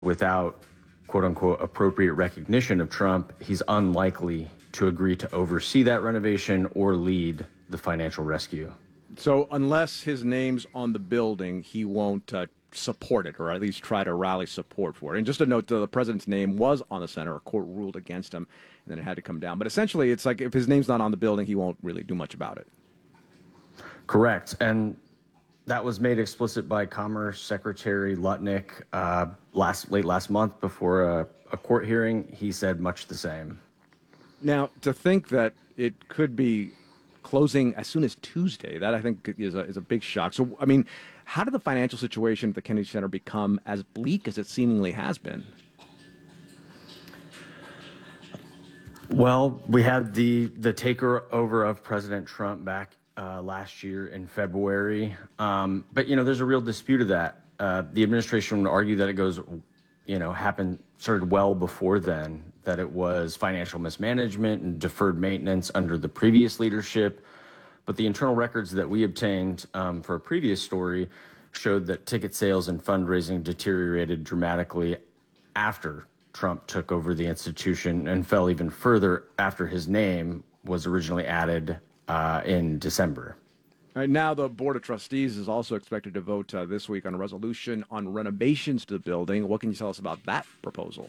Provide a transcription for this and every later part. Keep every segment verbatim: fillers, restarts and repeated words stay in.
without quote unquote appropriate recognition of Trump, he's unlikely to agree to oversee that renovation or lead the financial rescue. So unless his name's on the building, he won't uh, support it, or at least try to rally support for it. And just a note, the president's name was on the center. A court ruled against him, and then it had to come down. But essentially, it's like if his name's not on the building, he won't really do much about it. Correct. And that was made explicit by Commerce Secretary Lutnick uh, last late last month before a, a court hearing. He said much the same. Now, to think that it could be closing as soon as Tuesday, that I think is a, is a big shock. So, I mean, how did the financial situation at the Kennedy Center become as bleak as it seemingly has been? Well, we had the, the takeover of President Trump back uh, last year in February. Um, but, you know, there's a real dispute of that. Uh, the administration would argue that it goes, you know, happened, started well before then, that it was financial mismanagement and deferred maintenance under the previous leadership. But the internal records that we obtained um, for a previous story showed that ticket sales and fundraising deteriorated dramatically after Trump took over the institution and fell even further after his name was originally added uh, in December. All right, now the Board of Trustees is also expected to vote uh, this week on a resolution on renovations to the building. What can you tell us about that proposal?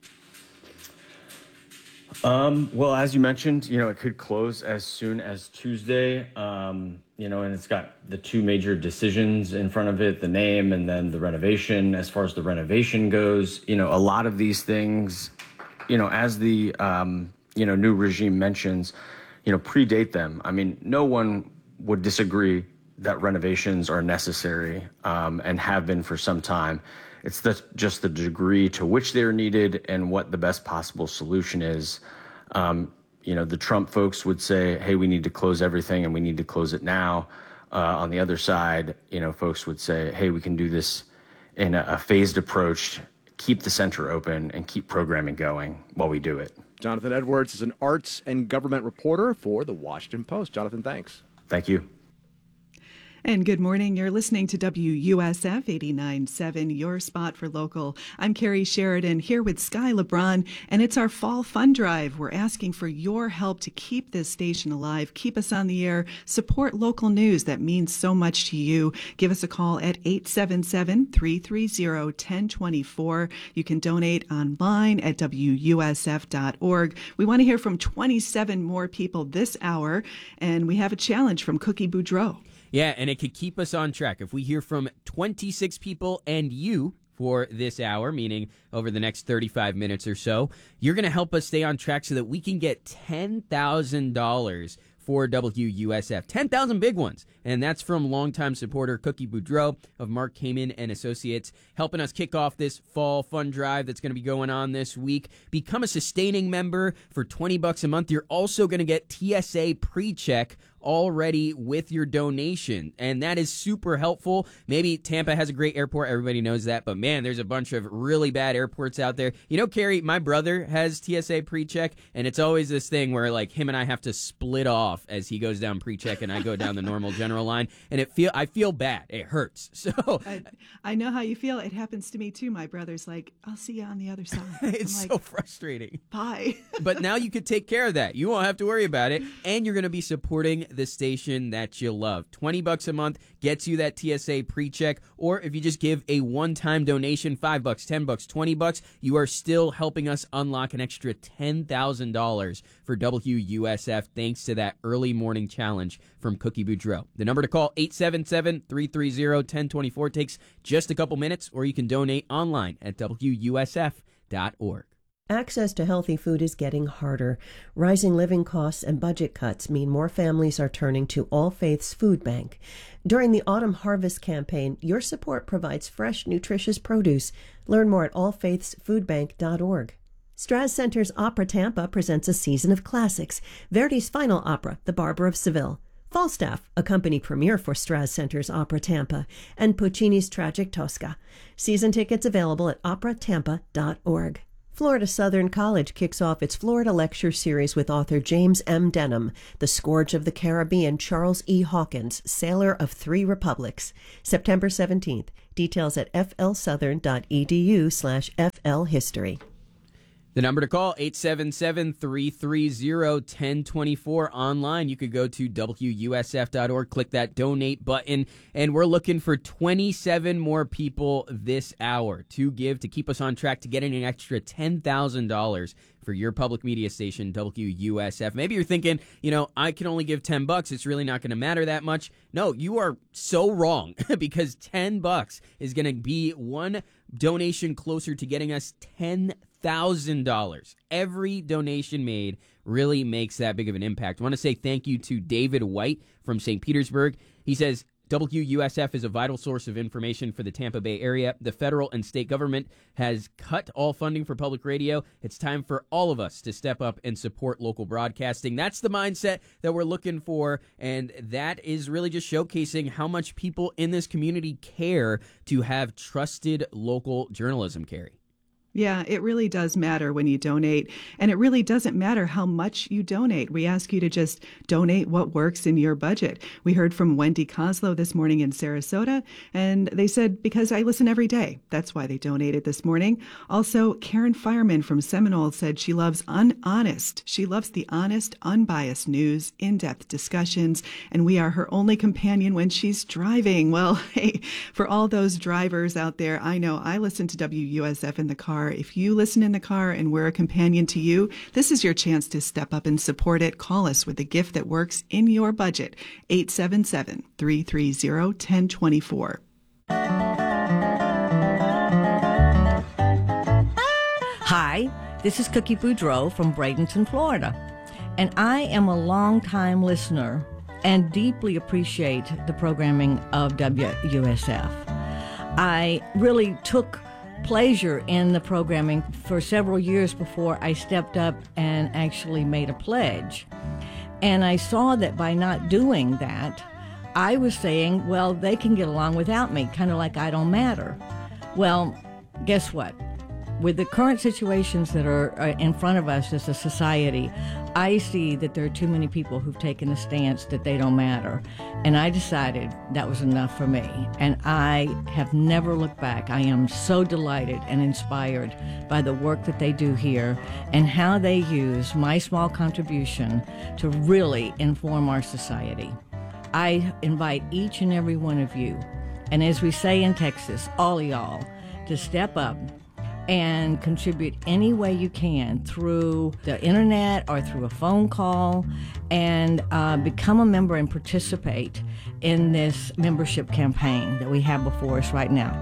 Um, well, as you mentioned, you know, it could close as soon as Tuesday, um, you know, and it's got the two major decisions in front of it, the name and then the renovation. As far as the renovation goes, you know, a lot of these things, you know, as the, um, you know, new regime mentions, you know, predate them. I mean, no one would disagree that renovations are necessary um, and have been for some time. It's the, just the degree to which they're needed and what the best possible solution is. Um, you know, the Trump folks would say, hey, we need to close everything and we need to close it now. Uh, on the other side, you know, folks would say, hey, we can do this in a, a phased approach, keep the center open and keep programming going while we do it. Jonathan Edwards is an arts and government reporter for The Washington Post. Jonathan, thanks. Thank you. And good morning. You're listening to W U S F eighty-nine point seven, your spot for local. I'm Carrie Sheridan here with Sky LeBron, and it's our fall fund drive. We're asking for your help to keep this station alive, keep us on the air, support local news that means so much to you. Give us a call at eight seven seven, three three zero, one zero two four. You can donate online at W U S F dot org. We want to hear from twenty-seven more people this hour, and we have a challenge from Cookie Boudreaux. Yeah, and it could keep us on track. If we hear from twenty-six people and you for this hour, meaning over the next thirty-five minutes or so, you're going to help us stay on track so that we can get ten thousand dollars for W U S F. ten thousand big ones. And that's from longtime supporter Cookie Boudreaux of Mark Kamen and Associates, helping us kick off this fall fund drive that's going to be going on this week. Become a sustaining member for twenty bucks a month. You're also going to get T S A pre-check already with your donation, and that is super helpful. Maybe Tampa has a great airport, everybody knows that, but man, there's a bunch of really bad airports out there. You know, Carrie, my brother has T S A pre-check, and it's always this thing where like him and I have to split off as he goes down pre-check and I go down the normal general line, and it feel I feel bad. It hurts. So I, I know how you feel. It happens to me too. My brother's like, I'll see you on the other side. It's I'm so like, frustrating. bye. But now you could take care of that. You won't have to worry about it, and you're going to be supporting the station that you love. twenty bucks a month gets you that T S A pre-check, or if you just give a one-time donation, five bucks, ten bucks, twenty bucks, you are still helping us unlock an extra ten thousand dollars for W U S F thanks to that early morning challenge from Cookie Boudreaux. The number to call, eight seven seven, three three zero, one zero two four, takes just a couple minutes, or you can donate online at W U S F dot org. Access to healthy food is getting harder. Rising living costs and budget cuts mean more families are turning to All Faiths Food Bank. During the Autumn Harvest campaign, your support provides fresh, nutritious produce. Learn more at all faiths food bank dot org. Straz Center's Opera Tampa presents a season of classics. Verdi's final opera, The Barber of Seville. Falstaff, a company premiere for Straz Center's Opera Tampa, and Puccini's tragic Tosca. Season tickets available at opera tampa dot org. Florida Southern College kicks off its Florida Lecture Series with author James M. Denham, The Scourge of the Caribbean, Charles E. Hawkins, Sailor of Three Republics, September seventeenth. Details at flsouthern.edu slash flhistory. The number to call, eight seven seven, three three zero, one zero two four. Online, you could go to W U S F dot org, click that donate button, and we're looking for twenty-seven more people this hour to give to keep us on track to getting an extra ten thousand dollars for your public media station, W U S F. Maybe you're thinking, you know, I can only give ten bucks. It's really not going to matter that much. No, you are so wrong because ten bucks is going to be one donation closer to getting us ten thousand dollars. Every donation made really makes that big of an impact. I want to say thank you to David White from Saint Petersburg. He says, W U S F is a vital source of information for the Tampa Bay area. The federal and state government has cut all funding for public radio. It's time for all of us to step up and support local broadcasting. That's the mindset that we're looking for, and that is really just showcasing how much people in this community care to have trusted local journalism, Carrie. Yeah, it really does matter when you donate, and it really doesn't matter how much you donate. We ask you to just donate what works in your budget. We heard from Wendy Koslow this morning in Sarasota, and they said, because I listen every day, that's why they donated this morning. Also, Karen Fireman from Seminole said she loves Unhonest. She loves the honest, unbiased news, in-depth discussions, and we are her only companion when she's driving. Well, hey, for all those drivers out there, I know I listen to W U S F in the car. If you listen in the car and we're a companion to you, this is your chance to step up and support it. Call us with a gift that works in your budget. eight seven seven, three three zero, one zero two four. Hi, this is Cookie Boudreau from Bradenton, Florida, and I am a longtime listener and deeply appreciate the programming of W U S F. I really took pleasure in the programming for several years before I stepped up and actually made a pledge. And I saw that by not doing that, I was saying, well, they can get along without me, kind of like I don't matter. Well, guess what? With the current situations that are in front of us as a society, I see that there are too many people who've taken a stance that they don't matter. And I decided that was enough for me. And I have never looked back. I am so delighted and inspired by the work that they do here and how they use my small contribution to really inform our society. I invite each and every one of you, and as we say in Texas, all of y'all, to step up and contribute any way you can through the internet or through a phone call, and uh, become a member and participate in this membership campaign that we have before us right now.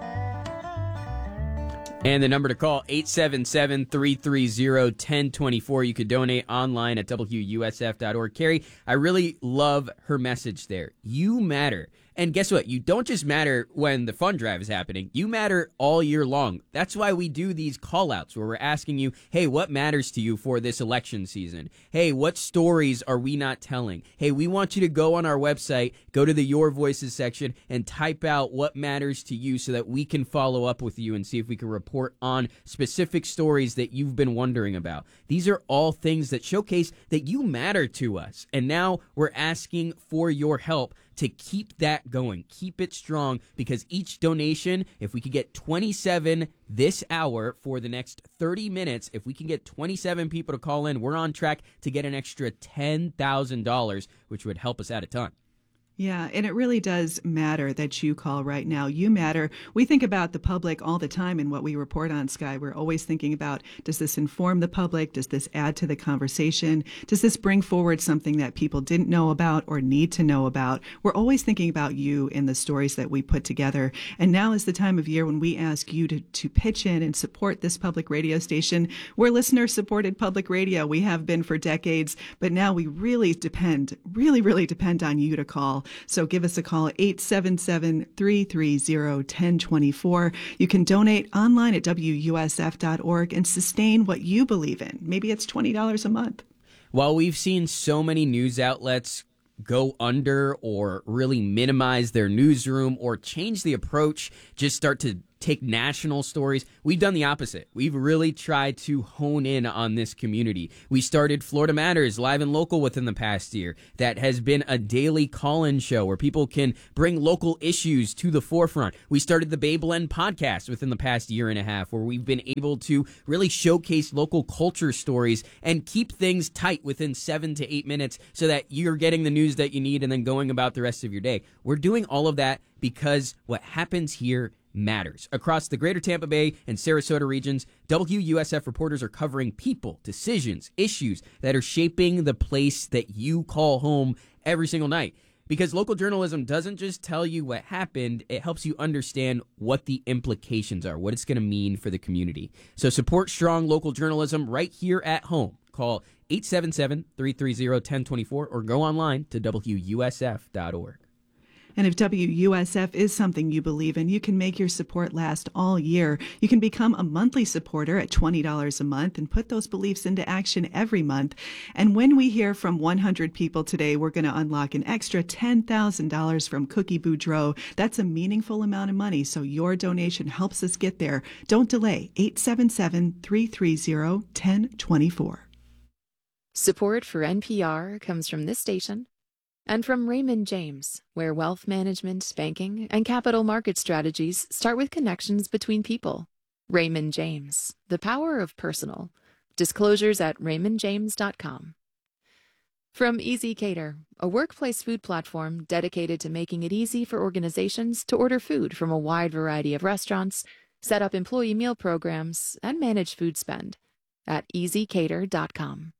And the number to call, eight seven seven, three three zero, one zero two four. You could donate online at W U S F dot org. Carrie, I really love her message there. You matter. And guess what? You don't just matter when the fund drive is happening. You matter all year long. That's why we do these call-outs where we're asking you, hey, what matters to you for this election season? Hey, what stories are we not telling? Hey, we want you to go on our website, go to the Your Voices section, and type out what matters to you so that we can follow up with you and see if we can report on specific stories that you've been wondering about. These are all things that showcase that you matter to us. And now we're asking for your help to keep that going, keep it strong, because each donation, if we could get twenty-seven this hour for the next thirty minutes, if we can get twenty-seven people to call in, we're on track to get an extra ten thousand dollars, which would help us out a ton. Yeah, and it really does matter that you call right now. You matter. We think about the public all the time in what we report on Sky. We're always thinking about, does this inform the public? Does this add to the conversation? Does this bring forward something that people didn't know about or need to know about? We're always thinking about you in the stories that we put together. And now is the time of year when we ask you to, to pitch in and support this public radio station. We're listener-supported public radio. We have been for decades, but now we really depend, really, really depend on you to call. So give us a call at eight seven seven, three three zero, one zero two four. You can donate online at W U S F dot org and sustain what you believe in. Maybe it's twenty dollars a month. While we've seen so many news outlets go under or really minimize their newsroom or change the approach, just start to take national stories. We've done the opposite. We've really tried to hone in on this community. We started Florida Matters live and local within the past year. That has been a daily call-in show where people can bring local issues to the forefront. We started the Bay Blend podcast within the past year and a half, where we've been able to really showcase local culture stories and keep things tight within seven to eight minutes so that you're getting the news that you need and then going about the rest of your day. We're doing all of that because what happens here matters. Across the greater Tampa Bay and Sarasota regions, W U S F reporters are covering people, decisions, issues that are shaping the place that you call home every single night. Because local journalism doesn't just tell you what happened, it helps you understand what the implications are, what it's going to mean for the community. So support strong local journalism right here at home. Call eight seven seven, three three zero, one zero two four or go online to W U S F dot org. And if W U S F is something you believe in, you can make your support last all year. You can become a monthly supporter at twenty dollars a month and put those beliefs into action every month. And when we hear from one hundred people today, we're going to unlock an extra ten thousand dollars from Cookie Boudreaux. That's a meaningful amount of money, so your donation helps us get there. Don't delay. eight seven seven, three three zero, one zero two four. Support for N P R comes from this station and from Raymond James, where wealth management, banking, and capital market strategies start with connections between people. Raymond James, the power of personal. Disclosures at raymond james dot com. From Easy Cater, a workplace food platform dedicated to making it easy for organizations to order food from a wide variety of restaurants, set up employee meal programs, and manage food spend at easy cater dot com.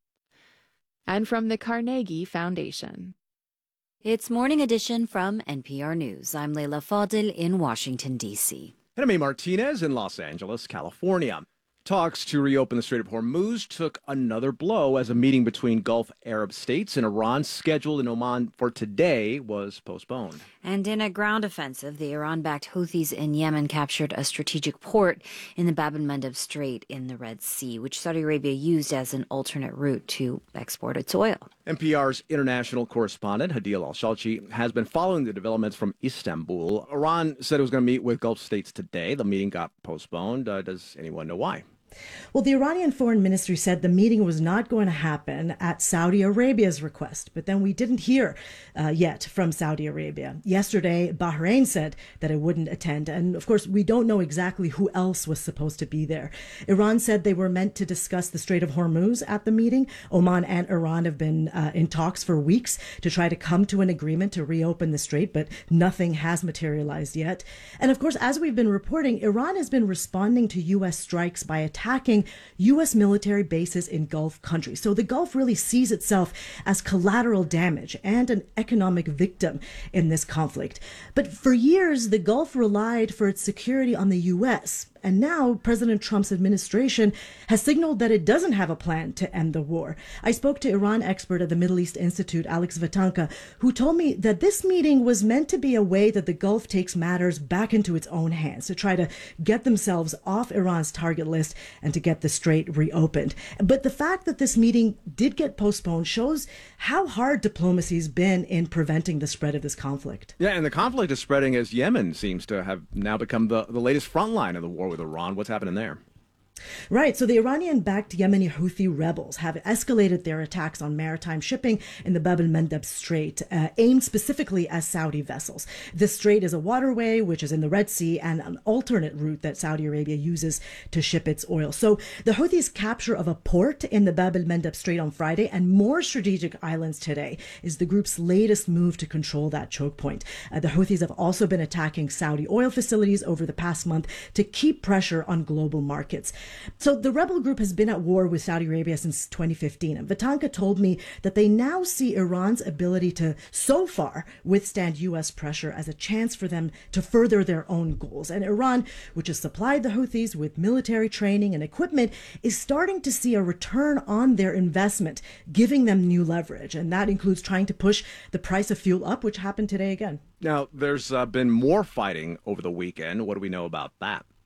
And from the Carnegie Foundation. It's Morning Edition from N P R News. I'm Leila Fadil in Washington, D C. And I'm A. Martinez in Los Angeles, California. Talks to reopen the Strait of Hormuz took another blow as a meeting between Gulf Arab states and Iran scheduled in Oman for today was postponed. And in a ground offensive, the Iran-backed Houthis in Yemen captured a strategic port in the Bab el-Mandeb Strait in the Red Sea, which Saudi Arabia used as an alternate route to export its oil. N P R's international correspondent, Hadil Al-Shalchi, has been following the developments from Istanbul. Iran said it was going to meet with Gulf states today. The meeting got postponed. Uh, does anyone know why? Well, the Iranian Foreign Ministry said the meeting was not going to happen at Saudi Arabia's request, but then we didn't hear uh, yet from Saudi Arabia. Yesterday, Bahrain said that it wouldn't attend, and of course, we don't know exactly who else was supposed to be there. Iran said they were meant to discuss the Strait of Hormuz at the meeting. Oman and Iran have been uh, in talks for weeks to try to come to an agreement to reopen the strait, but nothing has materialized yet. And of course, as we've been reporting, Iran has been responding to U S strikes by attacking attacking U S military bases in Gulf countries. So the Gulf really sees itself as collateral damage and an economic victim in this conflict. But for years, the Gulf relied for its security on the U S. And now President Trump's administration has signaled that it doesn't have a plan to end the war. I spoke to Iran expert at the Middle East Institute, Alex Vatanka, who told me that this meeting was meant to be a way that the Gulf takes matters back into its own hands to try to get themselves off Iran's target list and to get the strait reopened. But the fact that this meeting did get postponed shows how hard diplomacy's been in preventing the spread of this conflict. Yeah, and the conflict is spreading as Yemen seems to have now become the, the latest front line of the war with Iran. What's happening there? Right. So the Iranian-backed Yemeni Houthi rebels have escalated their attacks on maritime shipping in the Bab el-Mandeb Strait, uh, aimed specifically at Saudi vessels. This strait is a waterway which is in the Red Sea and an alternate route that Saudi Arabia uses to ship its oil. So the Houthis' capture of a port in the Bab el-Mandeb Strait on Friday and more strategic islands today is the group's latest move to control that choke point. Uh, the Houthis have also been attacking Saudi oil facilities over the past month to keep pressure on global markets. So the rebel group has been at war with Saudi Arabia since twenty fifteen. And Vatanka told me that they now see Iran's ability to, so far, withstand U S pressure as a chance for them to further their own goals. And Iran, which has supplied the Houthis with military training and equipment, is starting to see a return on their investment, giving them new leverage. And that includes trying to push the price of fuel up, which happened today again. Now, there's uh, been more fighting over the weekend. What do we know about that?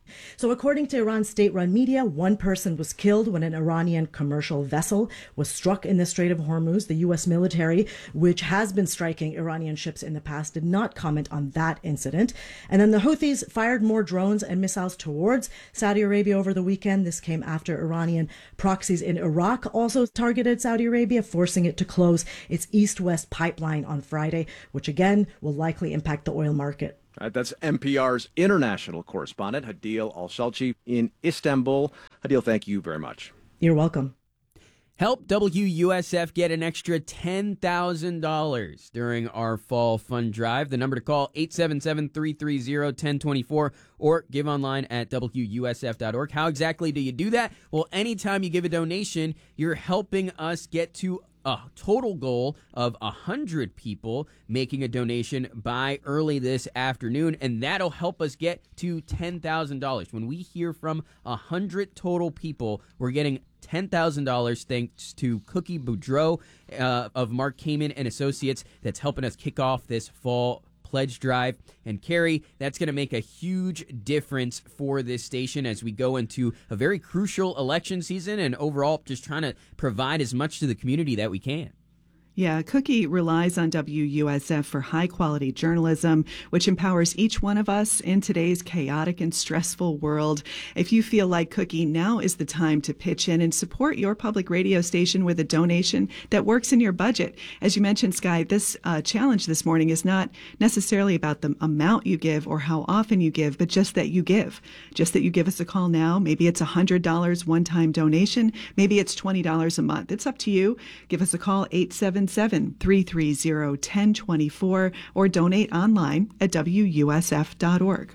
So according to Iran's state-run media, one person was killed when an Iranian commercial vessel was struck in the Strait of Hormuz. The U S military, which has been striking Iranian ships in the past, did not comment on that incident. And then the Houthis fired more drones and missiles towards Saudi Arabia over the weekend. This came after Iranian proxies in Iraq also targeted Saudi Arabia, forcing it to close its east-west pipeline on Friday, which again will likely impact the oil market. All right, that's N P R's international correspondent, Hadil Al-Shalchi in Istanbul. Hadil, thank you very much. You're welcome. Help W U S F get an extra ten thousand dollars during our fall fund drive. The number to call, eight seven seven, three three zero, one zero two four, or give online at W U S F dot org. How exactly do you do that? Well, anytime you give a donation, you're helping us get to a total goal of one hundred people making a donation by early this afternoon, and that'll help us get to ten thousand dollars. When we hear from one hundred total people, we're getting ten thousand dollars thanks to Cookie Boudreau uh, of Mark Kamen and Associates that's helping us kick off this fall pledge drive. And Carrie, that's going to make a huge difference for this station as we go into a very crucial election season and overall just trying to provide as much to the community that we can. Yeah, Cookie relies on W U S F for high-quality journalism, which empowers each one of us in today's chaotic and stressful world. If you feel like Cookie, now is the time to pitch in and support your public radio station with a donation that works in your budget. As you mentioned, Sky, this uh, challenge this morning is not necessarily about the amount you give or how often you give, but just that you give. Just that you give us a call now. Maybe it's a one hundred dollars one-time donation. Maybe it's twenty dollars a month. It's up to you. Give us a call, eight seven seven, three three zero, one zero two four, or donate online at W U S F dot org.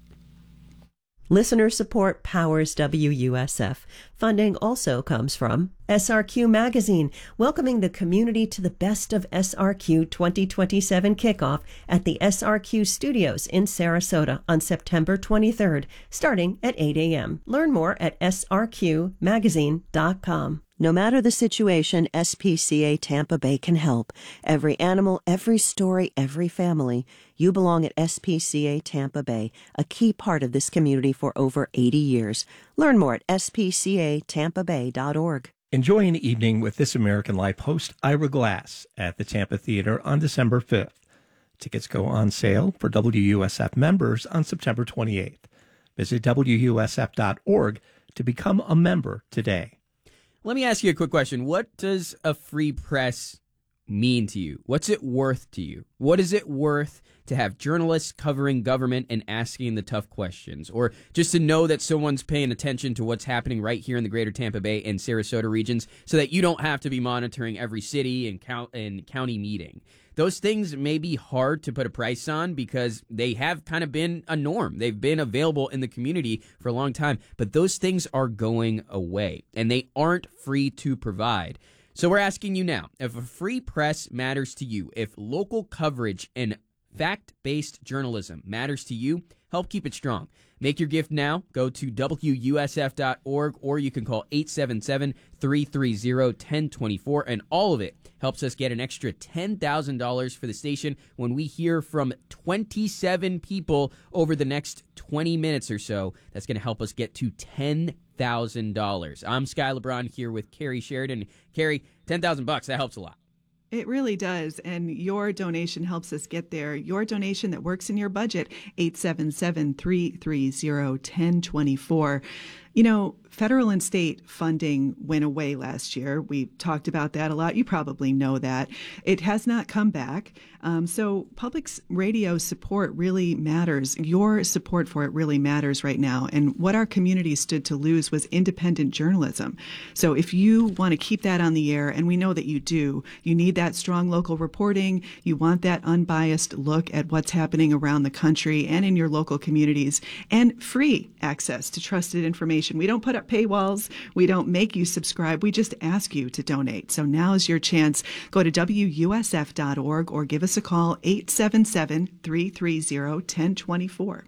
Listener support powers W U S F. Funding also comes from S R Q Magazine, welcoming the community to the Best of S R Q twenty twenty-seven kickoff at the S R Q Studios in Sarasota on September twenty-third, starting at eight a.m. Learn more at S R Q magazine dot com. No matter the situation, S P C A Tampa Bay can help. Every animal, every story, every family. You belong at S P C A Tampa Bay, a key part of this community for over eighty years. Learn more at S P C A Tampa Bay dot org. Enjoy an evening with This American Life host Ira Glass at the Tampa Theater on December fifth. Tickets go on sale for W U S F members on September twenty-eighth. Visit W U S F dot org to become a member today. Let me ask you a quick question. What does a free press mean to you? What's it worth to you? What is it worth to have journalists covering government and asking the tough questions? Or just to know that someone's paying attention to what's happening right here in the greater Tampa Bay and Sarasota regions so that you don't have to be monitoring every city and, count- and county meeting? Those things may be hard to put a price on because they have kind of been a norm. They've been available in the community for a long time, but those things are going away and they aren't free to provide. So we're asking you now, if a free press matters to you, if local coverage and fact-based journalism matters to you, help keep it strong. Make your gift now. Go to W U S F dot org or you can call eight seven seven, three three zero, one zero two four, and all of it helps us get an extra ten thousand dollars for the station when we hear from twenty-seven people over the next twenty minutes or so. That's going to help us get to ten thousand dollars. I'm Sky LeBron here with Carrie Sheridan. Carrie, ten thousand bucks, that helps a lot. It really does, and your donation helps us get there. Your donation that works in your budget, eight seven seven, three three zero, one zero two four. You know, federal and state funding went away last year. We talked about that a lot. You probably know that. It has not come back. Um, so public radio support really matters. Your support for it really matters right now. And what our community stood to lose was independent journalism. So if you want to keep that on the air, and we know that you do, you need that strong local reporting. You want that unbiased look at what's happening around the country and in your local communities, and free access to trusted information. We don't put up paywalls. We don't make you subscribe. We just ask you to donate. So now is your chance. Go to W U S F dot org or give us a call, eight seven seven, three three zero, one zero two four.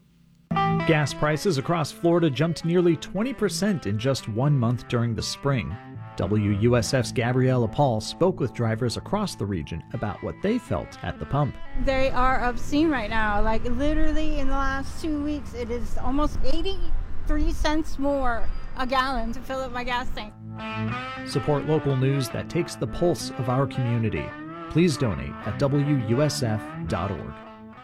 Gas prices across Florida jumped nearly twenty percent in just one month during the spring. W U S F's Gabriella Paul spoke with drivers across the region about what they felt at the pump. They are obscene right now. Like literally in the last two weeks, it is almost eighty three cents more a gallon to fill up my gas tank. Support local news that takes the pulse of our community. Please donate at W U S F dot org.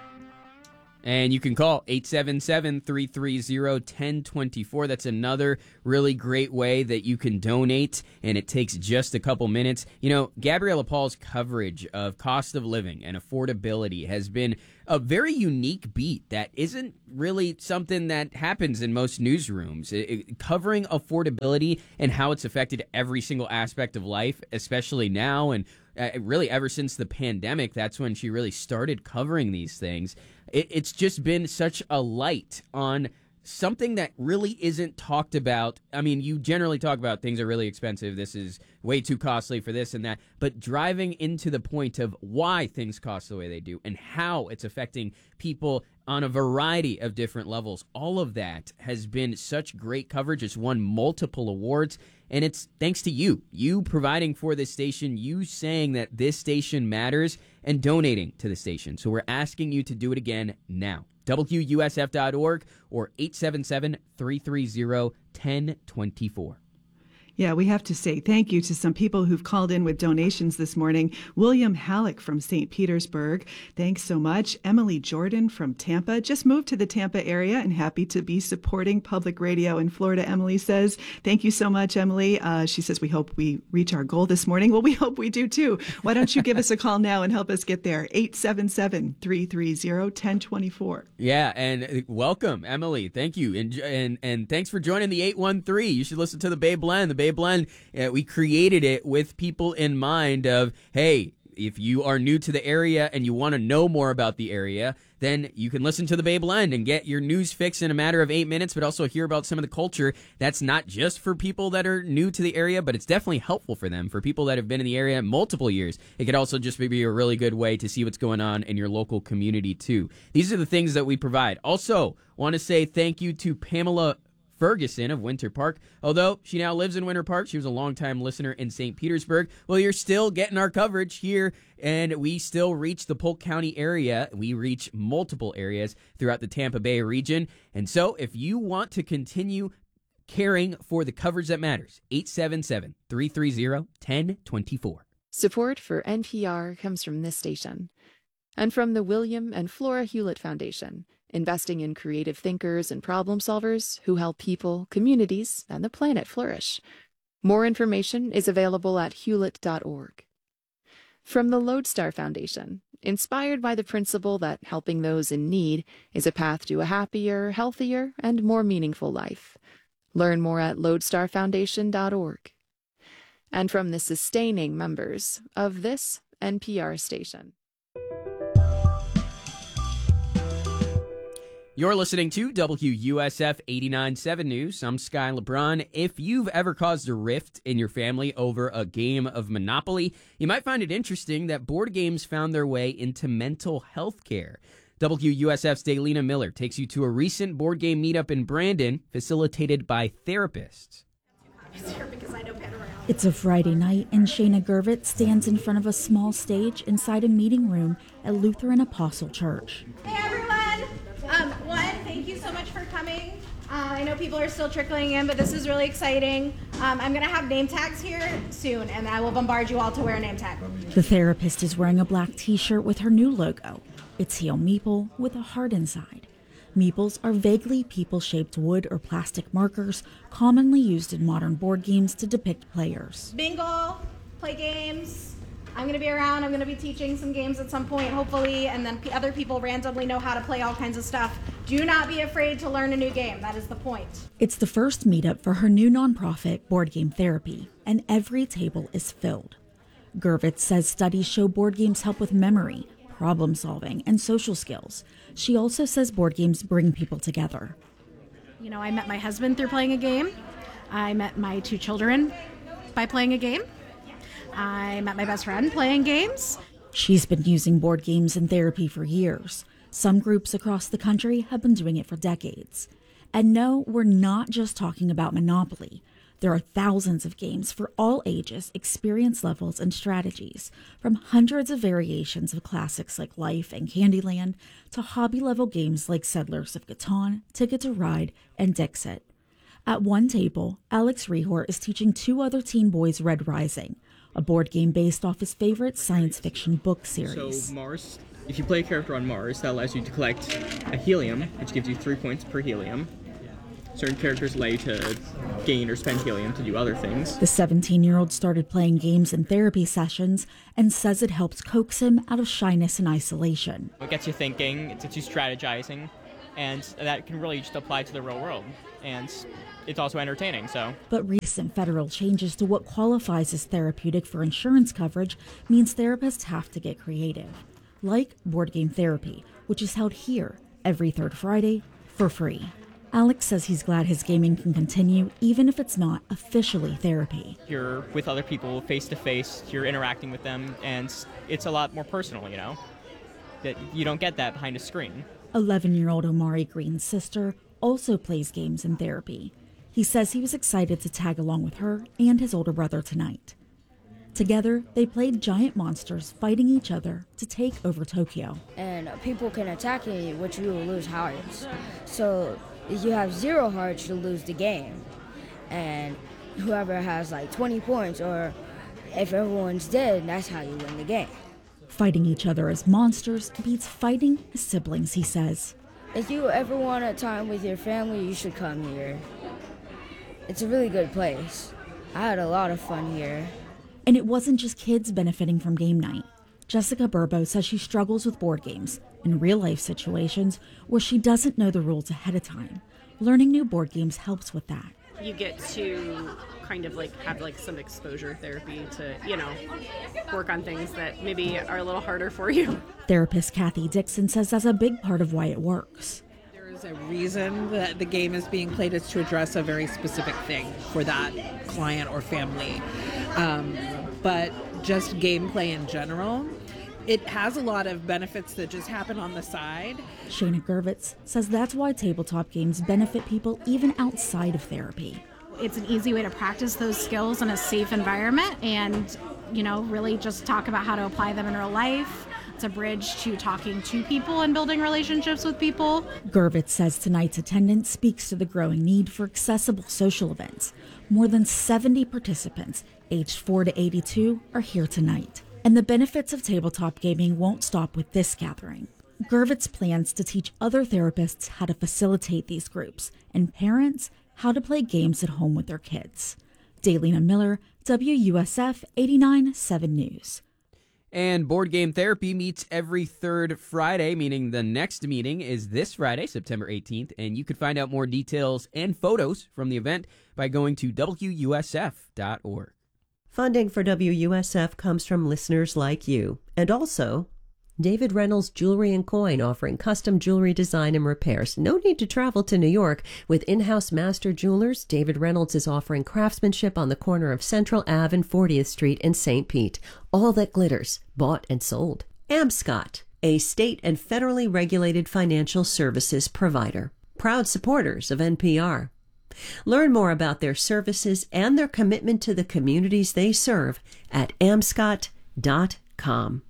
And you can call eight seven seven, three three zero, one zero two four. That's another really great way that you can donate, and it takes just a couple minutes. You know, Gabriella Paul's coverage of cost of living and affordability has been a very unique beat that isn't really something that happens in most newsrooms. It, it, covering affordability and how it's affected every single aspect of life, especially now, and uh, really ever since the pandemic, that's when she really started covering these things. It, it's just been such a light on something that really isn't talked about. I mean, you generally talk about things are really expensive. This is way too costly for this and that. But driving into the point of why things cost the way they do and how it's affecting people on a variety of different levels, all of that has been such great coverage. It's won multiple awards. And it's thanks to you, you providing for this station, you saying that this station matters and donating to the station. So we're asking you to do it again now. W U S F dot org or eight seven seven, three three zero, one zero two four. Yeah, we have to say thank you to some people who've called in with donations this morning. William Halleck from Saint Petersburg, thanks so much. Emily Jordan from Tampa, just moved to the Tampa area and happy to be supporting public radio in Florida, Emily says. Thank you so much, Emily. Uh, she says, we hope we reach our goal this morning. Well, we hope we do too. Why don't you give us a call now and help us get there? eight seven seven, three three zero, one zero two four. Yeah, and welcome, Emily. Thank you. And and, and thanks for joining the eight one three. You should listen to the Bay Blend. The Bay Blend, uh, we created it with people in mind of, hey, if you are new to the area and you want to know more about the area, then you can listen to the Bay Blend and get your news fix in a matter of eight minutes, but also hear about some of the culture. That's not just for people that are new to the area, but it's definitely helpful for them. For people that have been in the area multiple years, it could also just be a really good way to see what's going on in your local community, too. These are the things that we provide. Also, want to say thank you to Pamela Ferguson of Winter Park. Although she now lives in Winter Park, she was a longtime listener in Saint Petersburg. Well, you're still getting our coverage here, and we still reach the Polk County area. We reach multiple areas throughout the Tampa Bay region. And so if you want to continue caring for the coverage that matters, eight seven seven, three three zero, one zero two four. Support for N P R comes from this station and from the William and Flora Hewlett Foundation, investing in creative thinkers and problem solvers who help people, communities, and the planet flourish. More information is available at hewlett dot org. From the Lodestar Foundation, inspired by the principle that helping those in need is a path to a happier, healthier, and more meaningful life. Learn more at lodestar foundation dot org. And from the sustaining members of this N P R station. You're listening to W U S F eighty-nine point seven News. I'm Sky LeBron. If you've ever caused a rift in your family over a game of Monopoly, you might find it interesting that board games found their way into mental health care. W U S F's Daylina Miller takes you to a recent board game meetup in Brandon, facilitated by therapists. It's a Friday night, and Shayna Gervitz stands in front of a small stage inside a meeting room at Lutheran Apostle Church. Hey everyone! Um, one, thank you so much for coming. Uh, I know people are still trickling in, but this is really exciting. Um, I'm going to have name tags here soon, and I will bombard you all to wear a name tag. The therapist is wearing a black t-shirt with her new logo. It's Heal Meeple with a heart inside. Meeples are vaguely people-shaped wood or plastic markers commonly used in modern board games to depict players. Bingo, play games. I'm going to be around. I'm going to be teaching some games at some point, hopefully, and then p- other people randomly know how to play all kinds of stuff. Do not be afraid to learn a new game. That is the point. It's the first meetup for her new nonprofit, Board Game Therapy, and every table is filled. Gervitz says studies show board games help with memory, problem solving, and social skills. She also says board games bring people together. You know, I met my husband through playing a game. I met my two children by playing a game. I met my best friend playing games. She's been using board games in therapy for years. Some groups across the country have been doing it for decades. And no, we're not just talking about Monopoly. There are thousands of games for all ages, experience levels, and strategies, from hundreds of variations of classics like Life and Candyland to hobby-level games like Settlers of Catan, Ticket to Ride, and Dixit. At one table, Alex Rehort is teaching two other teen boys Red Rising, a board game based off his favorite science fiction book series. So Mars, if you play a character on Mars, that allows you to collect a helium, which gives you three points per helium. Certain characters allow you to gain or spend helium to do other things. The seventeen-year-old started playing games in therapy sessions and says it helps coax him out of shyness and isolation. It gets you thinking, it gets you strategizing, and that can really just apply to the real world. And it's also entertaining, so. But recent federal changes to what qualifies as therapeutic for insurance coverage means therapists have to get creative. Like Board Game Therapy, which is held here every third Friday for free. Alex says he's glad his gaming can continue, even if it's not officially therapy. You're with other people face to face, you're interacting with them, and it's a lot more personal, you know? That you don't get that behind a screen. eleven-year-old Omari Green's sister also plays games in therapy. He says he was excited to tag along with her and his older brother tonight. Together, they played giant monsters fighting each other to take over Tokyo. And people can attack you, which you will lose hearts. So if you have zero hearts, you'll lose the game. And whoever has like twenty points, or if everyone's dead, that's how you win the game. Fighting each other as monsters beats fighting as siblings, he says. If you ever want a time with your family, you should come here. It's a really good place. I had a lot of fun here. And it wasn't just kids benefiting from game night. Jessica Burbo says she struggles with board games in real-life situations where she doesn't know the rules ahead of time. Learning new board games helps with that. You get to kind of like have like some exposure therapy to, you know, work on things that maybe are a little harder for you. Therapist Kathy Dixon says that's a big part of why it works. There's a reason that the game is being played. It's to address a very specific thing for that client or family. Um, but just gameplay in general, it has a lot of benefits that just happen on the side. Shayna Gervitz says that's why tabletop games benefit people even outside of therapy. It's an easy way to practice those skills in a safe environment and, you know, really just talk about how to apply them in real life. It's a bridge to talking to people and building relationships with people. Gervitz says tonight's attendance speaks to the growing need for accessible social events. More than seventy participants, aged four to eighty-two, are here tonight. And the benefits of tabletop gaming won't stop with this gathering. Gervitz plans to teach other therapists how to facilitate these groups and parents how to play games at home with their kids. Daylina Miller, W U S F eighty-nine point seven News. And Board Game Therapy meets every third Friday, meaning the next meeting is this Friday, September eighteenth. And you can find out more details and photos from the event by going to W U S F dot org. Funding for W U S F comes from listeners like you. And also, David Reynolds Jewelry and Coin, offering custom jewelry design and repairs. No need to travel to New York. With in-house master jewelers, David Reynolds is offering craftsmanship on the corner of Central Avenue and fortieth Street in Saint Pete. All that glitters, bought and sold. Amscot, a state and federally regulated financial services provider. Proud supporters of N P R. Learn more about their services and their commitment to the communities they serve at amscot dot com.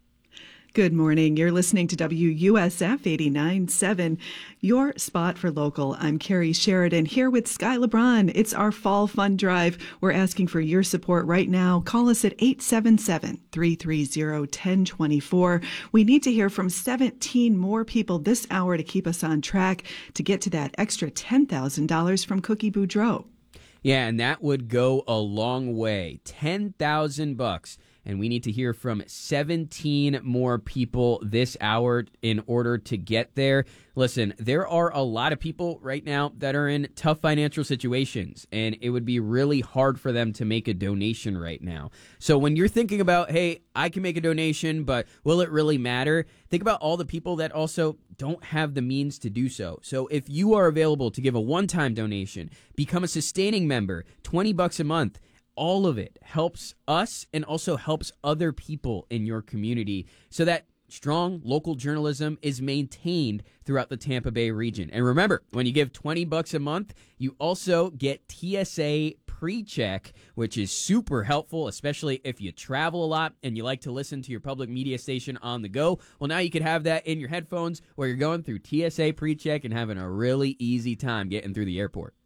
Good morning. You're listening to W U S F eighty-nine point seven, your spot for local. I'm Carrie Sheridan here with Sky LeBron. It's our Fall Fund Drive. We're asking for your support right now. Call us at eight seven seven, three three zero, one zero two four. We need to hear from seventeen more people this hour to keep us on track to get to that extra ten thousand dollars from Cookie Boudreaux. Yeah, and that would go a long way. ten thousand bucks. And we need to hear from seventeen more people this hour in order to get there. Listen, there are a lot of people right now that are in tough financial situations, and it would be really hard for them to make a donation right now. So when you're thinking about, hey, I can make a donation, but will it really matter? Think about all the people that also don't have the means to do so. So if you are available to give a one-time donation, become a sustaining member, twenty bucks a month. All of it helps us and also helps other people in your community so that strong local journalism is maintained throughout the Tampa Bay region. And remember, when you give twenty bucks a month, you also get T S A PreCheck, which is super helpful, especially if you travel a lot and you like to listen to your public media station on the go. Well, now you could have that in your headphones while you're going through T S A PreCheck and having a really easy time getting through the airport.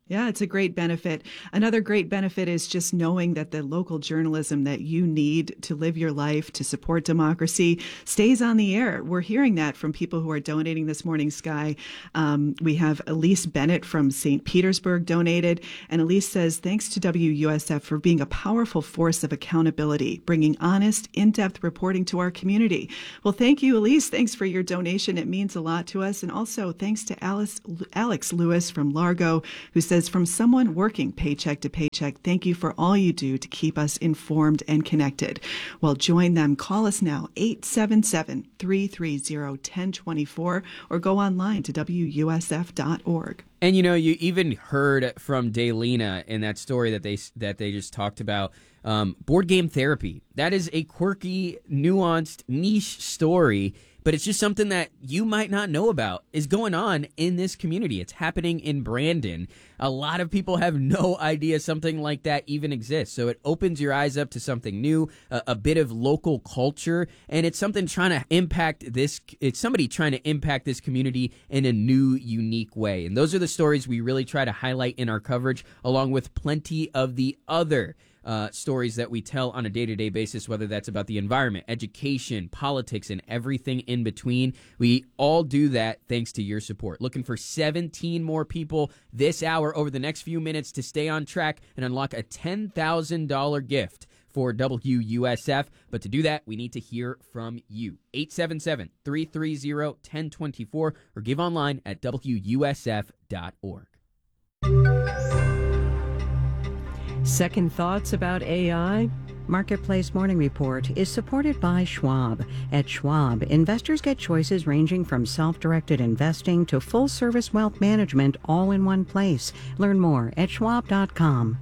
Yeah, it's a great benefit. Another great benefit is just knowing that the local journalism that you need to live your life, to support democracy, stays on the air. We're hearing that from people who are donating this morning, Sky. Um, we have Elise Bennett from Saint Petersburg donated. And Elise says, thanks to W U S F for being a powerful force of accountability, bringing honest, in-depth reporting to our community. Well, thank you, Elise. Thanks for your donation. It means a lot to us. And also thanks to Alice, Alex Lewis from Largo, who says, from someone working paycheck to paycheck, thank you for all you do to keep us informed and connected. Well, join them. Call us now, eight seven seven, three three zero, one zero two four, or go online to W U S F dot org. And, you know, you even heard from Daylina in that story that they that they just talked about, um, board game therapy. That is a quirky, nuanced, niche story, but it's just something that you might not know about is going on in this community. It's happening in Brandon. A lot of people have no idea something like that even exists. So it opens your eyes up to something new, a, a bit of local culture, and it's something trying to impact this. It's somebody trying to impact this community in a new, unique way. And those are the stories we really try to highlight in our coverage, along with plenty of the other Uh, stories that we tell on a day-to-day basis, whether that's about the environment, education, politics, and everything in between. We all do that thanks to your support. Looking for seventeen more people this hour over the next few minutes to stay on track and unlock a ten thousand dollars gift for W U S F. But to do that, we need to hear from you. eight seven seven, three three zero, one zero two four or give online at W U S F dot org. Second thoughts about A I? Marketplace Morning Report is supported by Schwab. At Schwab, investors get choices ranging from self-directed investing to full-service wealth management all in one place. Learn more at schwab dot com.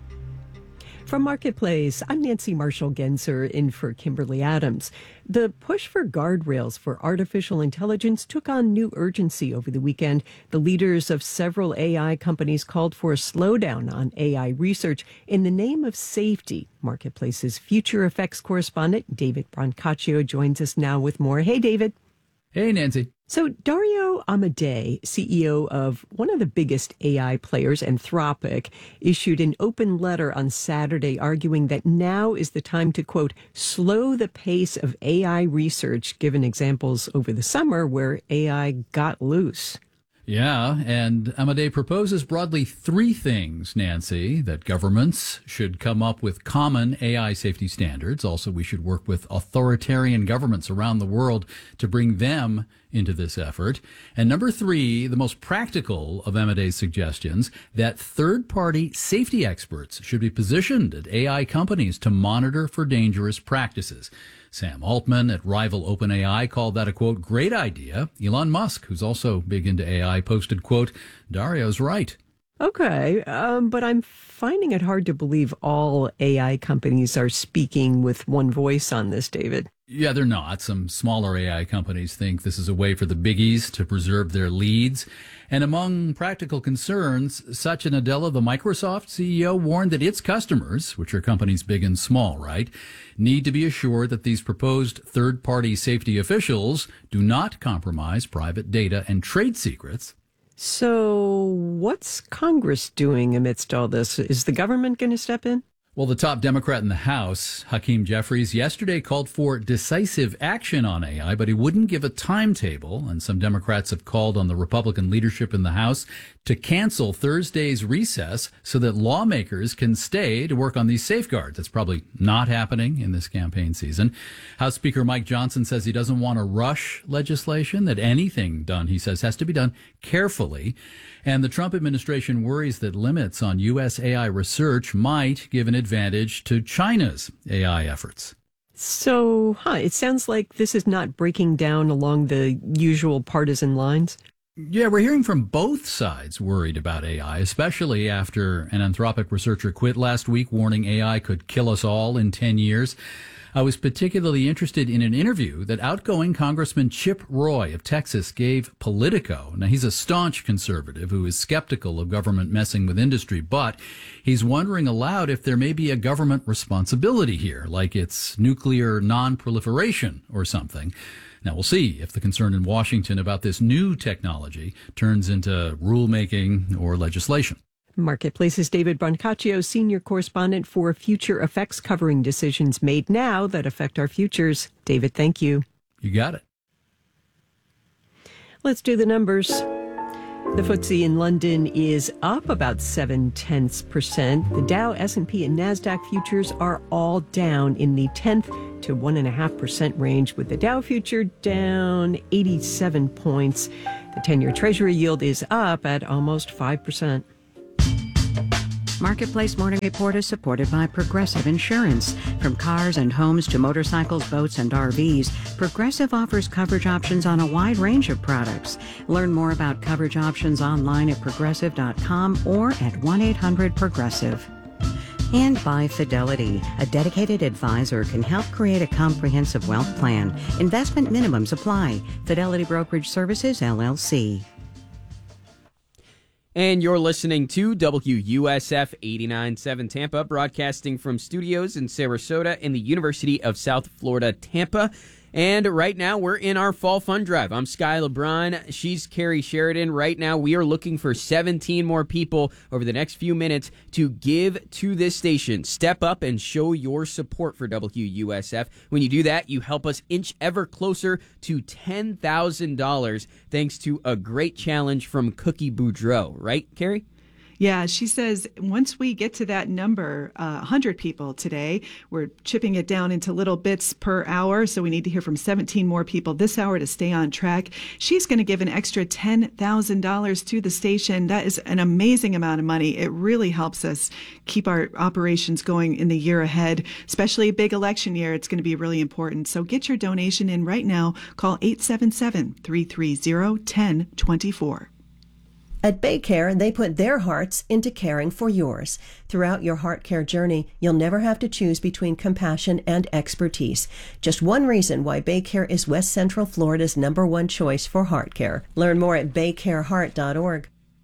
From Marketplace, I'm Nancy Marshall-Genzer in for Kimberly Adams. The push for guardrails for artificial intelligence took on new urgency over the weekend. The leaders of several A I companies called for a slowdown on A I research in the name of safety. Marketplace's Future Effects correspondent, David Brancaccio, joins us now with more. Hey, David. Hey, Nancy. So Dario Amodei, C E O of one of the biggest A I players, Anthropic, issued an open letter on Saturday arguing that now is the time to, quote, slow the pace of A I research, given examples over the summer where A I got loose. Yeah, and Amodei proposes broadly three things, Nancy: that governments should come up with common A I safety standards. Also, we should work with authoritarian governments around the world to bring them into this effort. And number three, the most practical of Amodei's suggestions, that third-party safety experts should be positioned at A I companies to monitor for dangerous practices. Sam Altman at rival OpenAI called that a, quote, great idea. Elon Musk, who's also big into A I, posted, quote, Dario's right. Okay, um, but I'm finding it hard to believe all A I companies are speaking with one voice on this, David. Yeah, they're not. Some smaller A I companies think this is a way for the biggies to preserve their leads. And among practical concerns, Satya Nadella, the Microsoft C E O, warned that its customers, which are companies big and small, right, need to be assured that these proposed third-party safety officials do not compromise private data and trade secrets. So what's Congress doing amidst all this? Is the government going to step in? Well, the top Democrat in the House, Hakeem Jeffries, yesterday called for decisive action on A I, but he wouldn't give a timetable. And some Democrats have called on the Republican leadership in the House to cancel Thursday's recess so that lawmakers can stay to work on these safeguards. That's probably not happening in this campaign season. House Speaker Mike Johnson says he doesn't want to rush legislation, that anything done, he says, has to be done carefully. And the Trump administration worries that limits on U S A I research might give an advantage to China's A I efforts. So, huh, it sounds like this is not breaking down along the usual partisan lines. Yeah, we're hearing from both sides worried about A I, especially after an Anthropic researcher quit last week, warning A I could kill us all in ten years. I was particularly interested in an interview that outgoing Congressman Chip Roy of Texas gave Politico. Now, he's a staunch conservative who is skeptical of government messing with industry, but he's wondering aloud if there may be a government responsibility here, like it's nuclear non-proliferation or something. Now, we'll see if the concern in Washington about this new technology turns into rulemaking or legislation. Marketplace's David Brancaccio, senior correspondent for Future Effects, covering decisions made now that affect our futures. David, thank you. You got it. Let's do the numbers. The F T S E in London is up about seven tenths percent. The Dow, S and P, and NASDAQ futures are all down in the tenth to one and a half percent range, with the Dow future down eighty-seven points. The ten-year Treasury yield is up at almost five percent. Marketplace Morning Report is supported by Progressive Insurance. From cars and homes to motorcycles, boats, and R Vs, Progressive offers coverage options on a wide range of products. Learn more about coverage options online at progressive dot com or at one eight hundred progressive. And by Fidelity, a dedicated advisor can help create a comprehensive wealth plan. Investment minimums apply. Fidelity Brokerage Services, L L C. And you're listening to W U S F eighty-nine point seven Tampa, broadcasting from studios in Sarasota in the University of South Florida, Tampa. And right now, we're in our Fall Fund Drive. I'm Sky LeBron. She's Carrie Sheridan. Right now, we are looking for seventeen more people over the next few minutes to give to this station. Step up and show your support for W U S F. When you do that, you help us inch ever closer to ten thousand dollars thanks to a great challenge from Cookie Boudreaux. Right, Carrie? Yeah, she says once we get to that number, uh, one hundred people today, we're chipping it down into little bits per hour. So we need to hear from seventeen more people this hour to stay on track. She's going to give an extra ten thousand dollars to the station. That is an amazing amount of money. It really helps us keep our operations going in the year ahead, especially a big election year. It's going to be really important. So get your donation in right now. Call eight seven seven, three three zero, one zero two four. At BayCare, they put their hearts into caring for yours. Throughout your heart care journey, you'll never have to choose between compassion and expertise. Just one reason why BayCare is West Central Florida's number one choice for heart care. Learn more at bay care heart dot org.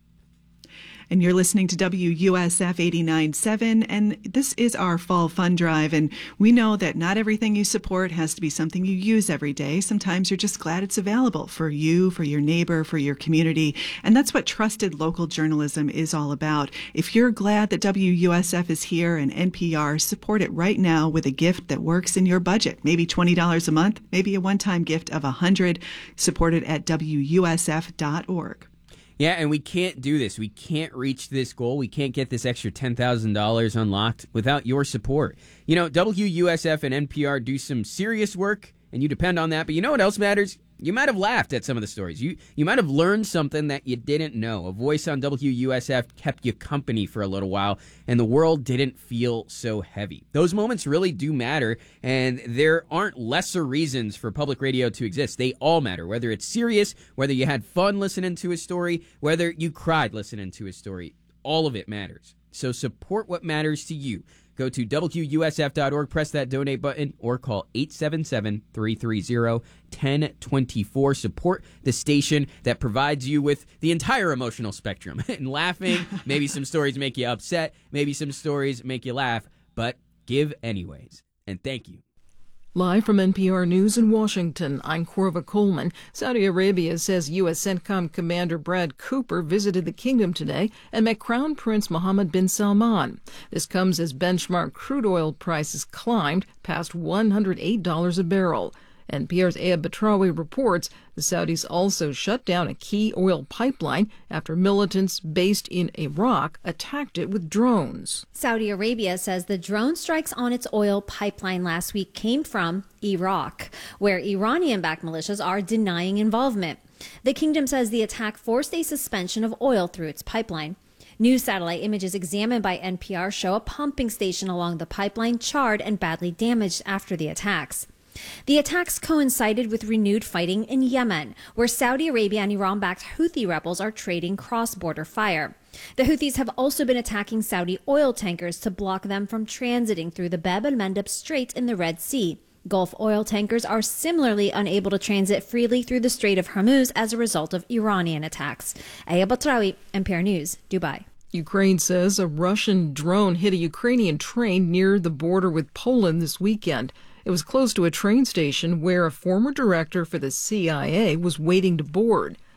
And you're listening to W U S F eighty-nine point seven, and this is our Fall Fund Drive. And we know that not everything you support has to be something you use every day. Sometimes you're just glad it's available for you, for your neighbor, for your community. And that's what trusted local journalism is all about. If you're glad that W U S F is here and N P R, support it right now with a gift that works in your budget. Maybe twenty dollars a month, maybe a one-time gift of one hundred dollars. Support it at W U S F dot org. Yeah, and we can't do this. We can't reach this goal. We can't get this extra ten thousand dollars unlocked without your support. You know, W U S F and N P R do some serious work, and you depend on that. But you know what else matters? You might have laughed at some of the stories. You you might have learned something that you didn't know. A voice on W U S F kept you company for a little while, and the world didn't feel so heavy. Those moments really do matter, and there aren't lesser reasons for public radio to exist. They all matter, whether it's serious, whether you had fun listening to a story, whether you cried listening to a story. All of it matters. So support what matters to you. Go to W U S F dot org, press that donate button, or call eight seven seven, three three zero, one zero two four. Support the station that provides you with the entire emotional spectrum. And laughing, maybe some stories make you upset, maybe some stories make you laugh, but give anyways. And thank you. Live from N P R News in Washington, I'm Corva Coleman. Saudi Arabia says U S CENTCOM Commander Brad Cooper visited the kingdom today and met Crown Prince Mohammed bin Salman. This comes as benchmark crude oil prices climbed past one hundred eight dollars a barrel. N P R's Ayab Batrawi reports the Saudis also shut down a key oil pipeline after militants based in Iraq attacked it with drones. Saudi Arabia says the drone strikes on its oil pipeline last week came from Iraq, where Iranian-backed militias are denying involvement. The kingdom says the attack forced a suspension of oil through its pipeline. New satellite images examined by N P R show a pumping station along the pipeline charred and badly damaged after the attacks. The attacks coincided with renewed fighting in Yemen, where Saudi Arabia and Iran-backed Houthi rebels are trading cross-border fire. The Houthis have also been attacking Saudi oil tankers to block them from transiting through the Bab el-Mandeb Strait in the Red Sea. Gulf oil tankers are similarly unable to transit freely through the Strait of Hormuz as a result of Iranian attacks. Ayab Batrawi, N P R News, Dubai. Ukraine says a Russian drone hit a Ukrainian train near the border with Poland this weekend. It was close to a train station where a former director for the C I A was waiting to board.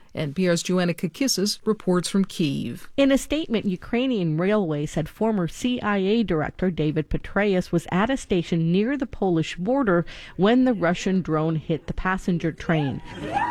N P R's Joanna Kakissis reports from Kyiv. In a statement, Ukrainian Railways said former C I A Director David Petraeus was at a station near the Polish border when the Russian drone hit the passenger train.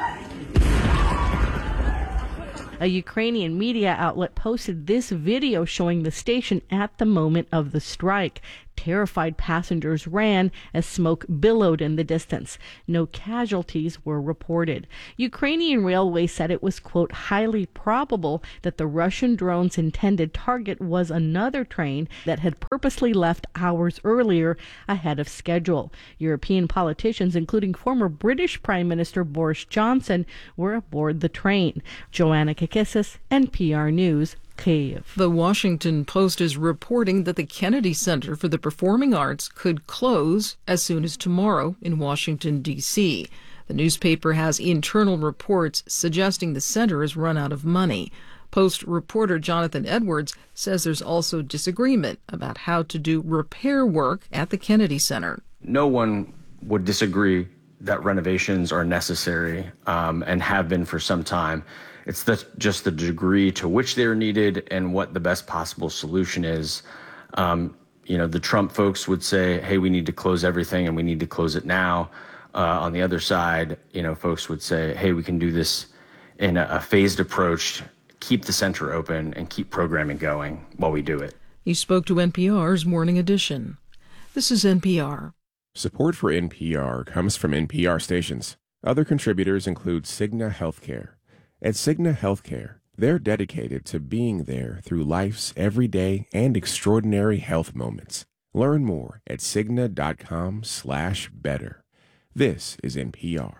A Ukrainian media outlet posted this video showing the station at the moment of the strike. Terrified passengers ran as smoke billowed in the distance. No casualties were reported. Ukrainian Railways said it was, quote, highly probable that the Russian drone's intended target was another train that had purposely left hours earlier ahead of schedule. European politicians, including former British Prime Minister Boris Johnson, were aboard the train. Joanna Kakissis, N P R News, Kyiv. The Washington Post is reporting that the Kennedy Center for the Performing Arts could close as soon as tomorrow in Washington, D C. The newspaper has internal reports suggesting the center has run out of money. Post reporter Jonathan Edwards says there's also disagreement about how to do repair work at the Kennedy Center. No one would disagree that renovations are necessary um, and have been for some time. It's the, just the degree to which they're needed and what the best possible solution is. Um, you know, the Trump folks would say, hey, we need to close everything and we need to close it now. Uh, on the other side, you know, folks would say, hey, we can do this in a, a phased approach, keep the center open and keep programming going while we do it. He spoke to N P R's Morning Edition. This is N P R. Support for N P R comes from N P R stations. Other contributors include Cigna Healthcare. At Cigna Healthcare, they're dedicated to being there through life's everyday and extraordinary health moments. Learn more at Cigna.com slash better. This is N P R.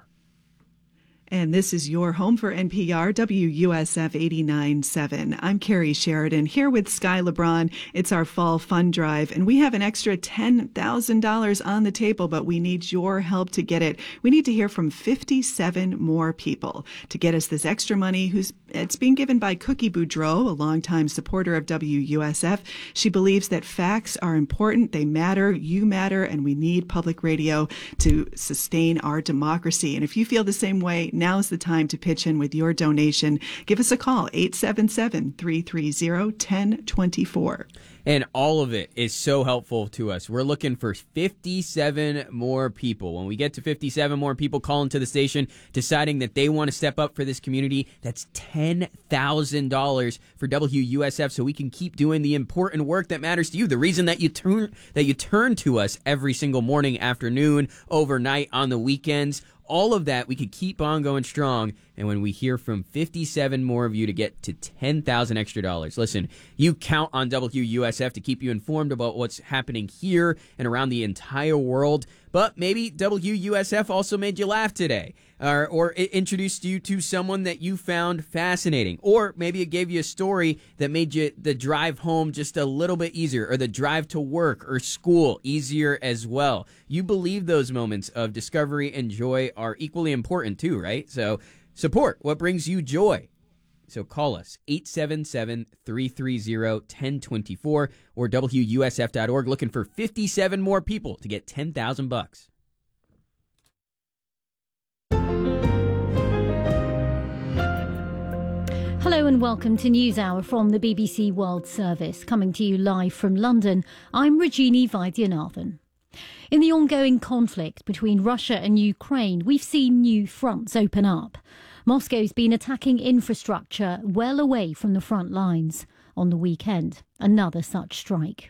And this is your home for N P R, W U S F eighty-nine point seven. I'm Carrie Sheridan here with Sky LeBron. It's our fall fund drive, and we have an extra ten thousand dollars on the table, but we need your help to get it. We need to hear from fifty-seven more people to get us this extra money. Who's It's being given by Cookie Boudreau, a longtime supporter of W U S F. She believes that facts are important, they matter, you matter, and we need public radio to sustain our democracy. And if you feel the same way, now's the time to pitch in with your donation. Give us a call, eight seven seven, three three zero, one zero two four. And all of it is so helpful to us. We're looking for fifty-seven more people. When we get to fifty-seven more people calling to the station, deciding that they want to step up for this community, that's ten thousand dollars for W U S F so we can keep doing the important work that matters to you. The reason that you turn that you turn to us every single morning, afternoon, overnight, on the weekends. All of that, we could keep on going strong. And when we hear from fifty-seven more of you to get to ten thousand extra dollars, listen, you count on W U S F to keep you informed about what's happening here and around the entire world. But maybe W U S F also made you laugh today, or, or it introduced you to someone that you found fascinating, or maybe it gave you a story that made you the drive home just a little bit easier, or the drive to work or school easier as well. You believe those moments of discovery and joy are equally important too, right? So support what brings you joy. So call us, eight seven seven, three three zero, one zero two four or W U S F dot org, looking for fifty-seven more people to get ten thousand bucks. Hello and welcome to NewsHour from the B B C World Service. Coming to you live from London, I'm Rajini Vaidyanathan. In the ongoing conflict between Russia and Ukraine, we've seen new fronts open up. Moscow's been attacking infrastructure well away from the front lines. On the weekend, another such strike.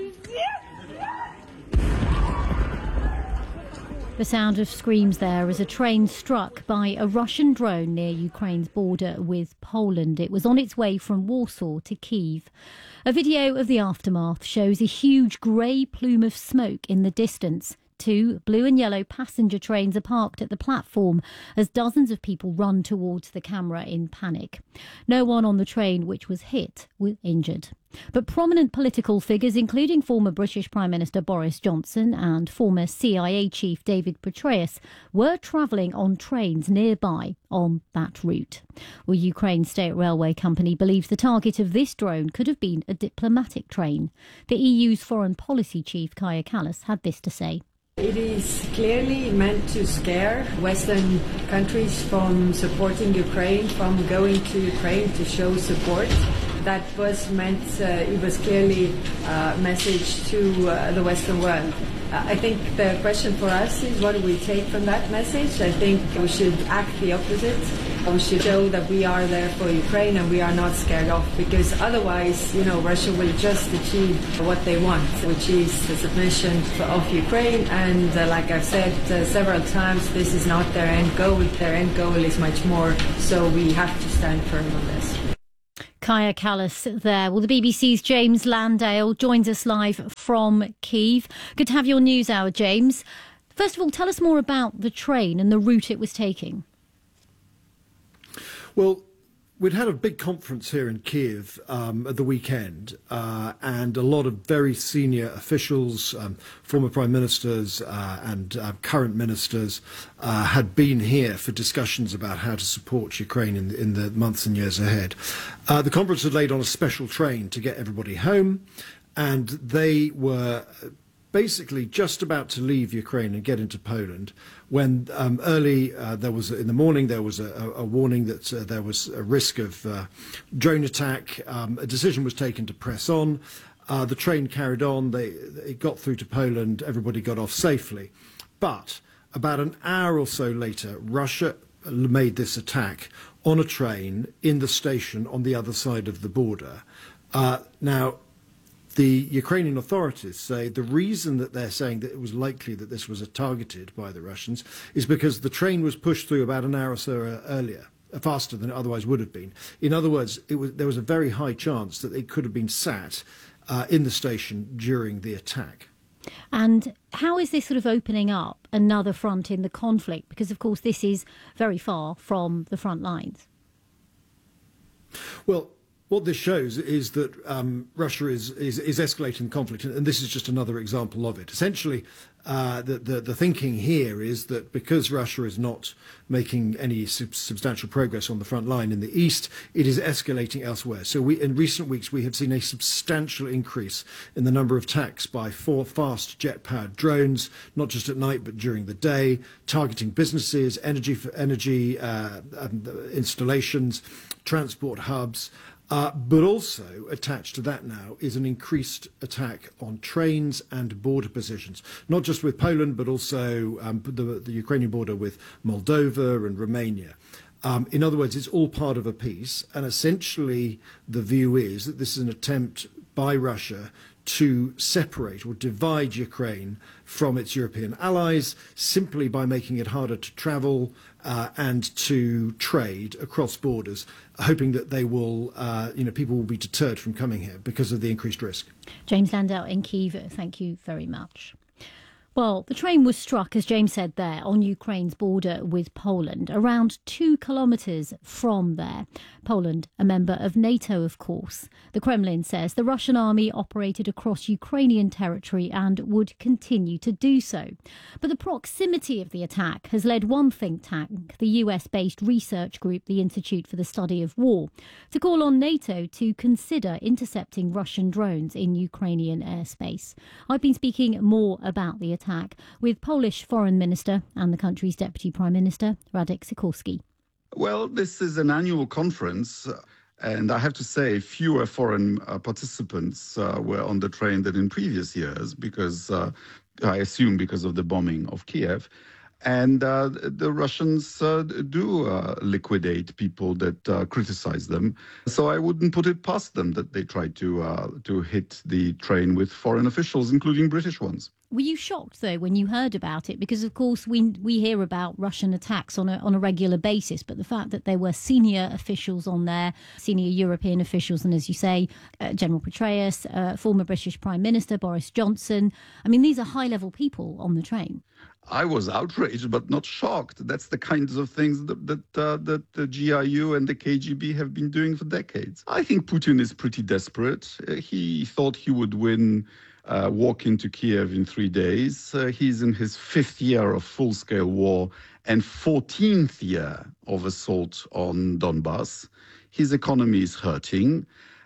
The sound of screams there as a train struck by a Russian drone near Ukraine's border with Poland. It was on its way from Warsaw to Kyiv. A video of the aftermath shows a huge grey plume of smoke in the distance. Two blue and yellow passenger trains are parked at the platform as dozens of people run towards the camera in panic. No one on the train which was hit was injured. But prominent political figures, including former British Prime Minister Boris Johnson and former C I A chief David Petraeus, were travelling on trains nearby on that route. Well, Ukraine's state railway company believes the target of this drone could have been a diplomatic train. The E U's foreign policy chief, Kaja Kallas, had this to say. It is clearly meant to scare Western countries from supporting Ukraine, from going to Ukraine to show support. That was meant, uh, it was clearly a message to uh, the Western world. Uh, I think the question for us is, what do we take from that message? I think we should act the opposite. We should show that we are there for Ukraine and we are not scared off, because otherwise, you know, Russia will just achieve what they want, which is the submission of Ukraine. And uh, like I've said uh, several times, this is not their end goal. Their end goal is much more, so we have to stand firm on this. Kaya Callas there. Well, the B B C's James Landale joins us live from Kyiv. Good to have your news hour, James. First of all, tell us more about the train and the route it was taking. Well, we'd had a big conference here in Kyiv um, at the weekend, uh, and a lot of very senior officials, um, former prime ministers uh, and uh, current ministers uh, had been here for discussions about how to support Ukraine in, in the months and years ahead. Uh, the conference had laid on a special train to get everybody home, and they were basically just about to leave Ukraine and get into Poland when um, early uh, there was in the morning there was a, a warning that uh, there was a risk of uh, drone attack. Um, a decision was taken to press on. Uh, the train carried on. They it got through to Poland. Everybody got off safely. But about an hour or so later, Russia made this attack on a train in the station on the other side of the border. Uh, now. The Ukrainian authorities say the reason that they're saying that it was likely that this was targeted by the Russians is because the train was pushed through about an hour or so earlier, faster than it otherwise would have been. In other words, it was, there was a very high chance that it could have been sat uh, in the station during the attack. And how is this sort of opening up another front in the conflict? Because, of course, this is very far from the front lines. Well, what this shows is that um, Russia is, is, is escalating the conflict, and this is just another example of it. Essentially, uh, the, the, the thinking here is that because Russia is not making any sub substantial progress on the front line in the east, it is escalating elsewhere. So we, in recent weeks, we have seen a substantial increase in the number of attacks by four fast jet-powered drones, not just at night but during the day, targeting businesses, energy, for energy uh, installations, transport hubs. Uh, but also attached to that now is an increased attack on trains and border positions, not just with Poland, but also um, the, the Ukrainian border with Moldova and Romania. Um, in other words, it's all part of a piece. And essentially, the view is that this is an attempt by Russia to separate or divide Ukraine from its European allies simply by making it harder to travel uh, and to trade across borders, hoping that they will, uh, you know, people will be deterred from coming here because of the increased risk. James Landau in Kyiv, thank you very much. Well, the train was struck, as James said there, on Ukraine's border with Poland, around two kilometres from there. Poland, a member of NATO, of course. The Kremlin says the Russian army operated across Ukrainian territory and would continue to do so. But the proximity of the attack has led one think tank, the U S-based research group, the Institute for the Study of War, to call on NATO to consider intercepting Russian drones in Ukrainian airspace. I've been speaking more about the attack attack with Polish Foreign Minister and the country's Deputy Prime Minister, Radek Sikorski. Well, this is an annual conference, and I have to say fewer foreign uh, participants uh, were on the train than in previous years, because uh, I assume because of the bombing of Kiev. And uh, the Russians uh, do uh, liquidate people that uh, criticize them. So I wouldn't put it past them that they try to uh, to hit the train with foreign officials, including British ones. Were you shocked, though, when you heard about it? Because, of course, we we hear about Russian attacks on a, on a regular basis. But the fact that there were senior officials on there, senior European officials, and as you say, uh, General Petraeus, uh, former British Prime Minister Boris Johnson. I mean, these are high-level people on the train. I was outraged, but not shocked. That's the kinds of things that that, uh, that the G R U and the K G B have been doing for decades. I think Putin is pretty desperate. Uh, he thought he would win, uh, walk into Kiev in three days. Uh, he's in his fifth year of full-scale war and fourteenth year of assault on Donbass. His economy is hurting.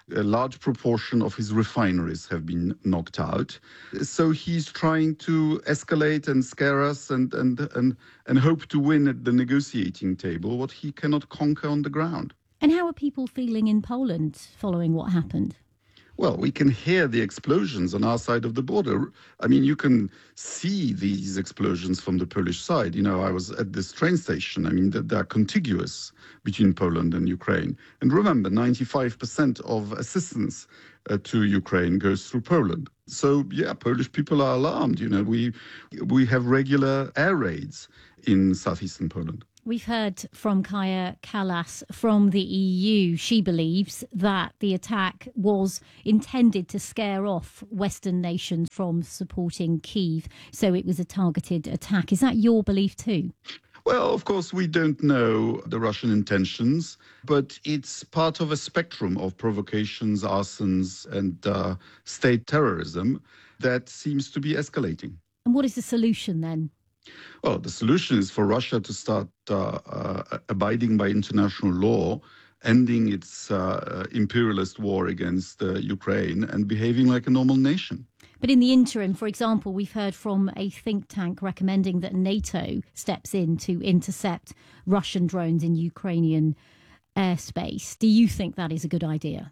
A large proportion of his refineries have been knocked out. So he's trying to escalate and scare us and, and, and, and hope to win at the negotiating table what he cannot conquer on the ground. And how are people feeling in Poland following what happened? Well, we can hear the explosions on our side of the border. I mean, you can see these explosions from the Polish side. You know, I was at this train station. I mean, they're contiguous between Poland and Ukraine. And remember, ninety-five percent of assistance uh, to Ukraine goes through Poland. So, yeah, Polish people are alarmed. You know, we we have regular air raids in southeastern Poland. We've heard from Kaja Kallas from the E U. She believes that the attack was intended to scare off Western nations from supporting Kyiv, so it was a targeted attack. Is that your belief too? Well, of course, we don't know the Russian intentions, but it's part of a spectrum of provocations, arsons, and uh, state terrorism that seems to be escalating. And what is the solution then? Well, the solution is for Russia to start uh, uh, abiding by international law, ending its uh, imperialist war against uh, Ukraine and behaving like a normal nation. But in the interim, for example, we've heard from a think tank recommending that NATO steps in to intercept Russian drones in Ukrainian airspace. Do you think that is a good idea?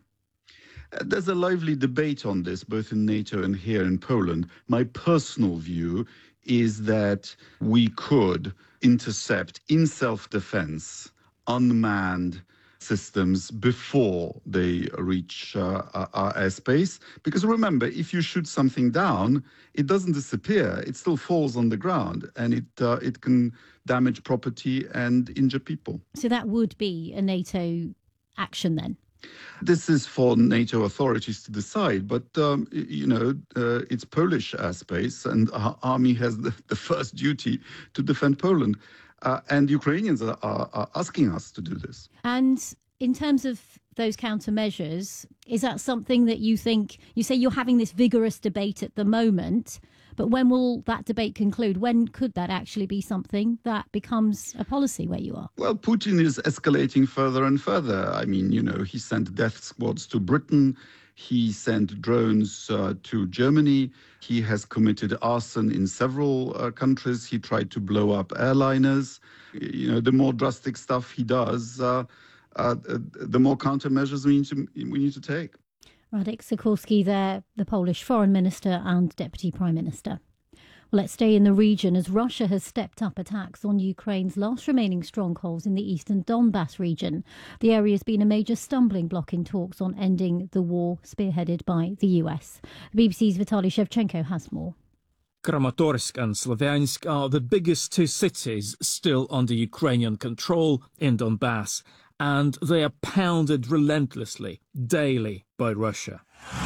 Uh, there's a lively debate on this, both in NATO and here in Poland. My personal view is that we could intercept in self-defense unmanned systems before they reach uh, our airspace. Because remember, if you shoot something down, it doesn't disappear. It still falls on the ground, and it uh, it can damage property and injure people. So that would be a NATO action then? This is for NATO authorities to decide, but, um, you know, uh, it's Polish airspace, and our army has the, the first duty to defend Poland. Uh, and Ukrainians are, are, are asking us to do this. And in terms of those countermeasures, is that something that you think, you say you're having this vigorous debate at the moment, but when will that debate conclude? When could that actually be something that becomes a policy where you are? Well, Putin is escalating further and further. I mean, you know, he sent death squads to Britain. He sent drones uh, to Germany. He has committed arson in several uh, countries. He tried to blow up airliners. You know, the more drastic stuff he does, uh, uh, the more countermeasures we need to we need to take. Radek Sikorski there, the Polish Foreign Minister and Deputy Prime Minister. Well, let's stay in the region as Russia has stepped up attacks on Ukraine's last remaining strongholds in the eastern Donbass region. The area has been a major stumbling block in talks on ending the war spearheaded by the U S. The B B C's Vitaly Shevchenko has more. Kramatorsk and Slavyansk are the biggest two cities still under Ukrainian control in Donbass, and they are pounded relentlessly, daily, by Russia.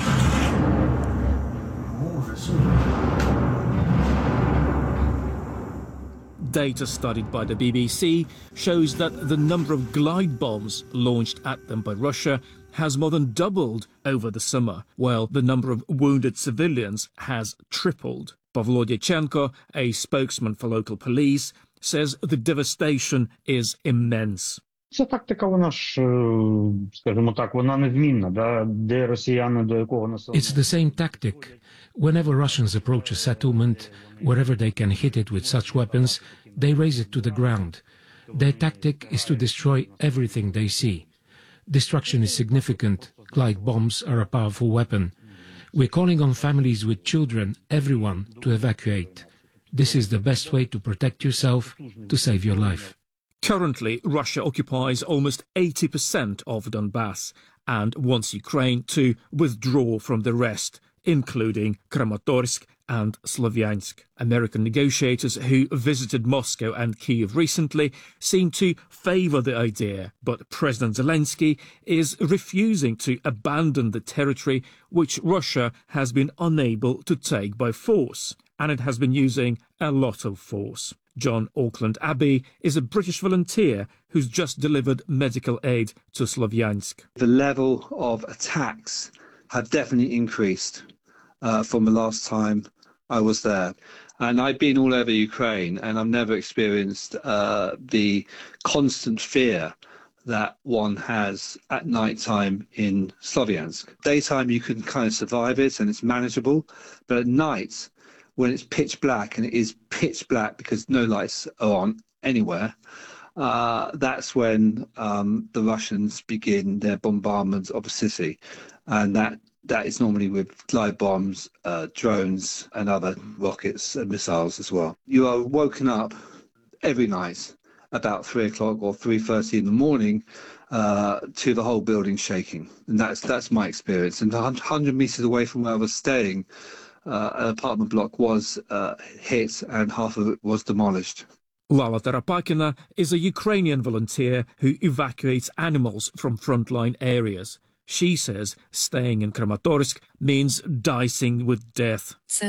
Data studied by the B B C shows that the number of glide bombs launched at them by Russia has more than doubled over the summer, while the number of wounded civilians has tripled. Pavlo Dyachenko, a spokesman for local police, says the devastation is immense. Ця тактика, вона ж, скажімо так, вона незмінна, да? Де росіяни до якого населення. It's the same tactic. Whenever Russians approach a settlement, wherever they can hit it with such weapons, they raise it to the ground. Their tactic is to destroy everything they see. Destruction is significant. Glide bombs are a powerful weapon. We're calling on families with children, everyone, to evacuate. This is the best way to protect yourself, to save your life. Currently, Russia occupies almost eighty percent of Donbass and wants Ukraine to withdraw from the rest, including Kramatorsk and Slavyansk. American negotiators who visited Moscow and Kyiv recently seem to favour the idea, but President Zelensky is refusing to abandon the territory which Russia has been unable to take by force, and it has been using a lot of force. John Auckland Abbey is a British volunteer who's just delivered medical aid to Slavyansk. The level of attacks have definitely increased uh, from the last time I was there. And I've been all over Ukraine, and I've never experienced uh, the constant fear that one has at night time in Sloviansk. Daytime you can kind of survive it and it's manageable, but at night when it's pitch black, and it is pitch black because no lights are on anywhere, uh, that's when um, the Russians begin their bombardment of the city, and that that is normally with glide bombs, uh, drones and other rockets and missiles as well. You are woken up every night about three o'clock or three thirty in the morning uh, to the whole building shaking. And that's that's my experience. And one hundred metres away from where I was staying, uh, an apartment block was uh, hit and half of it was demolished. Lala Tarapakina is a Ukrainian volunteer who evacuates animals from frontline areas. She says staying in Kramatorsk means dicing with death.